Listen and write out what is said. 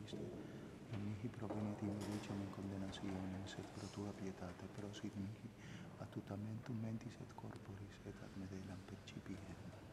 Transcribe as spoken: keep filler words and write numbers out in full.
Christe, non mihi provenit in indicem in condenationem, sed pro tua pietate prosit mihi, attutamentum mentis et corporis et ad medelam percipiem.